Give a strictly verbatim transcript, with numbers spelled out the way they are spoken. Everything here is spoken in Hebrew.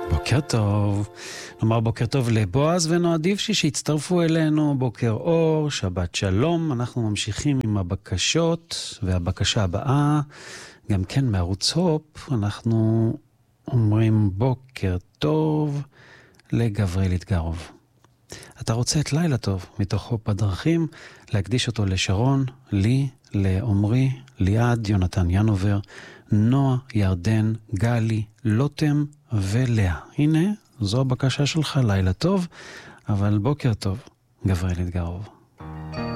בוקר טוב. נאמר בוקר טוב לבועז ונועה דיבשי שהצטרפו אלינו. בוקר אור, שבת שלום. אנחנו ממשיכים עם הבקשות, והבקשה הבאה גם כן מערוץ הופ. אנחנו אומרים בוקר טוב לגבריאל יתגרוב. אתה רוצה את לילה טוב מתוך הופ הדרכים, להקדיש אותו לשרון, לי, לעומרי, ליעד, יונתן ינובר, נועה, ירדן, גלי, לוטם ולאה. הנה, זו הבקשה שלך, לילה טוב, אבל בוקר טוב, גבריאל יתגרוב.